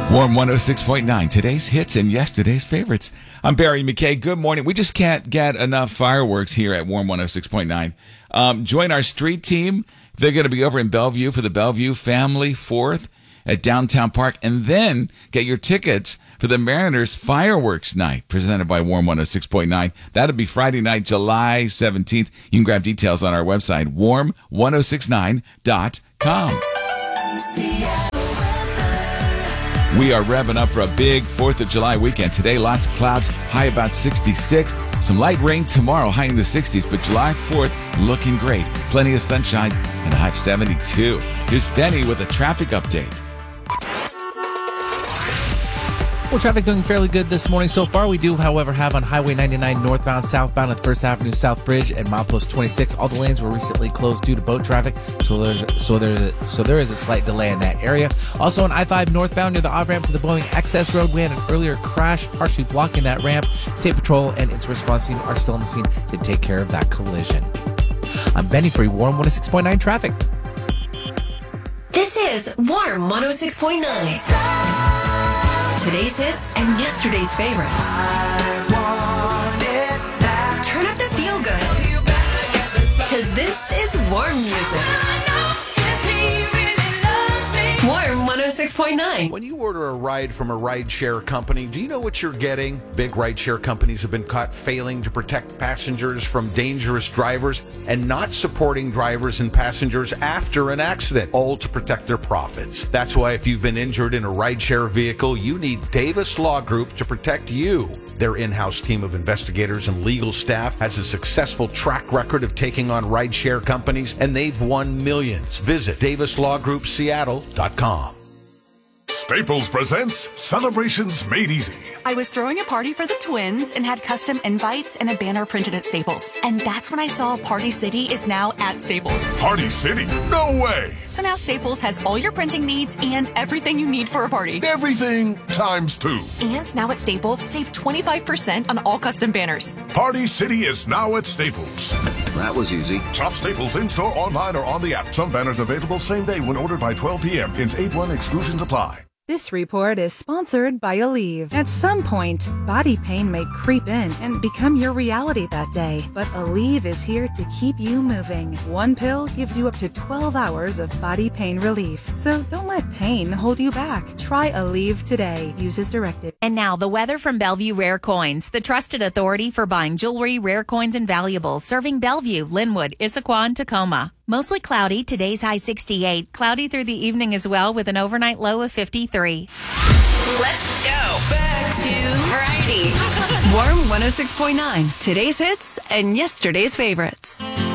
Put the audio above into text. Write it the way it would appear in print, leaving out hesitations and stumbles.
Warm 106.9, today's hits and yesterday's favorites. I'm Barry McKay. Good morning. We just can't get enough fireworks here at Warm 106.9. Join our street team. They're going to be over in Bellevue for the Bellevue Family 4th at Downtown Park. And then get your tickets for the Mariners Fireworks Night presented by Warm 106.9. That'll be Friday night, July 17th. You can grab details on our website, warm1069.com. We are revving up for a big 4th of July weekend. Today, lots of clouds, high about 66. Some light rain tomorrow, high in the 60s. But July 4th, looking great. Plenty of sunshine and a high of 72. Here's Benny with a traffic update. Well, traffic doing fairly good this morning so far. We do, however, have on Highway 99 northbound, southbound at First Avenue South Bridge and milepost 26. All the lanes were recently closed due to boat traffic, so there is a slight delay in that area. Also on I-5 northbound near the off-ramp to the Boeing Access Road, we had an earlier crash partially blocking that ramp. State Patrol and its response team are still on the scene to take care of that collision. I'm Benny for Warm 106.9 traffic. This is Warm 106.9. Today's hits and yesterday's favorites. Turn up the feel good, because this is warm music. Warm 106.9. When you order a ride from a rideshare company, do you know what you're getting? Big rideshare companies have been caught failing to protect passengers from dangerous drivers and not supporting drivers and passengers after an accident, all to protect their profits. That's why if you've been injured in a rideshare vehicle, you need Davis Law Group to protect you. Their in-house team of investigators and legal staff has a successful track record of taking on rideshare companies, and they've won millions. Visit DavisLawGroupSeattle.com. Staples presents Celebrations Made Easy. I was throwing a party for the twins and had custom invites and a banner printed at Staples. And that's when I saw Party City is now at Staples. Party City? No way! So now Staples has all your printing needs and everything you need for a party. Everything times 2. And now at Staples, save 25% on all custom banners. Party City is now at Staples. That was easy. Shop Staples in-store, online, or on the app. Some banners available same day when ordered by 12 p.m. Ins 8-1 exclusions apply. This report is sponsored by Aleve. At some point, body pain may creep in and become your reality that day. But Aleve is here to keep you moving. One pill gives you up to 12 hours of body pain relief. So don't let pain hold you back. Try Aleve today. Use as directed. And now the weather from Bellevue Rare Coins, the trusted authority for buying jewelry, rare coins, and valuables, serving Bellevue, Linwood, Issaquah, and Tacoma. Mostly cloudy, today's high 68. Cloudy through the evening as well with an overnight low of 53. Let's go back to variety. Warm 106.9. Today's hits and yesterday's favorites.